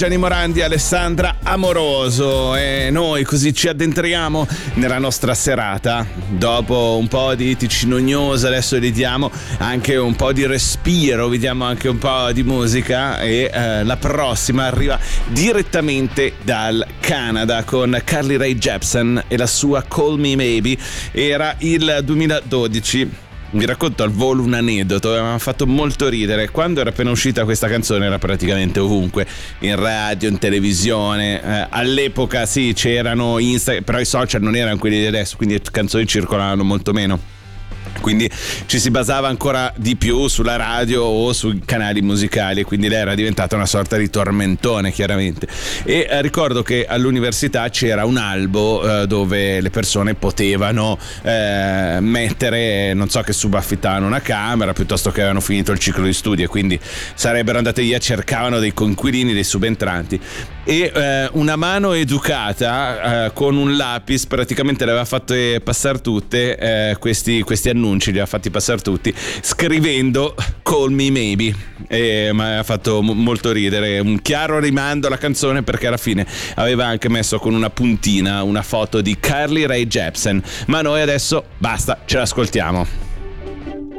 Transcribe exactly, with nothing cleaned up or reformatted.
Gianni Morandi, Alessandra Amoroso, e noi così ci addentriamo nella nostra serata. Dopo un po' di Ticinognosa adesso vi diamo anche un po' di respiro, vi diamo anche un po' di musica e eh, la prossima arriva direttamente dal Canada con Carly Rae Jepsen e la sua Call Me Maybe. Era il duemiladodici. Vi racconto al volo un aneddoto, mi ha fatto molto ridere. Quando era appena uscita questa canzone era praticamente ovunque, in radio, in televisione, eh, all'epoca sì c'erano Instagram, però i social non erano quelli di adesso, quindi le canzoni circolavano molto meno. Quindi ci si basava ancora di più sulla radio o sui canali musicali, quindi lei era diventata una sorta di tormentone chiaramente. E eh, ricordo che all'università c'era un albo eh, dove le persone potevano eh, mettere, non so, che subaffittavano una camera piuttosto che avevano finito il ciclo di studi e quindi sarebbero andate via, cercavano dei coinquilini, dei subentranti, e eh, una mano educata eh, con un lapis praticamente le aveva fatte passare tutte eh, questi, questi annunci, li ha fatti passare tutti scrivendo Call Me Maybe, e mi ha fatto m- molto ridere, un chiaro rimando alla canzone perché alla fine aveva anche messo con una puntina una foto di Carly Rae Jepsen. Ma noi adesso basta, ce l'ascoltiamo.